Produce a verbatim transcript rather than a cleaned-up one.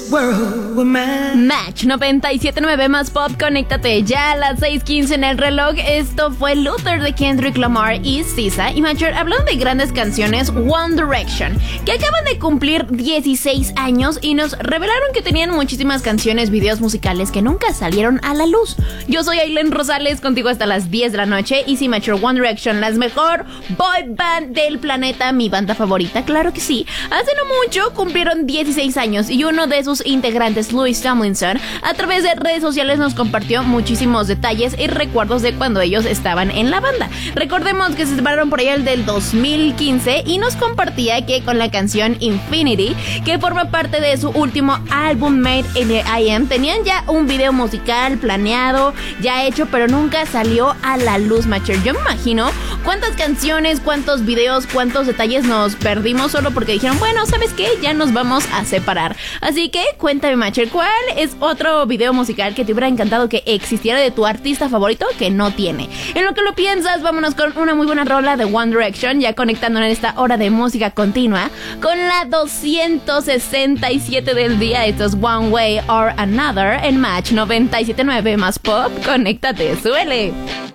world with man. Match noventa y siete punto nueve más pop, conéctate ya a las seis quince en el reloj. Esto fue Luther de Kendrick Lamar y S Z A. Y Matcher, hablando de grandes canciones, One Direction, que acaban de cumplir dieciséis años y nos revelaron que tenían muchísimas canciones, videos musicales que nunca salieron a la luz. Yo soy Aileen Rosales, contigo hasta las diez de la noche. Y sí, Matcher, One Direction, la mejor boy band del planeta, mi banda favorita, claro que sí. Hace no mucho cumplieron dieciséis años y uno de sus integrantes, Louis Tomlinson, a través de redes sociales nos compartió muchísimos detalles y recuerdos de cuando ellos estaban en la banda. Recordemos que se separaron por ahí el del dos mil quince y nos compartía que con la canción Infinity, que forma parte de su último álbum Made in the I Am, tenían ya un video musical planeado, ya hecho, pero nunca salió a la luz, Matcher. Yo me imagino cuántas canciones, cuántos videos, cuántos detalles nos perdimos solo porque dijeron, bueno, ¿sabes qué? Ya nos vamos a separar. Así que cuéntame, Matcher, ¿cuál es otro video musical que te hubiera encantado que existiera de tu artista favorito que no tiene? En lo que lo piensas, vámonos con una muy buena rola de One Direction, ya conectándonos en esta hora de música continua con la doscientos sesenta y siete del día. Esto es One Way or Another en Match noventa y siete punto nueve más pop. Conéctate, suele.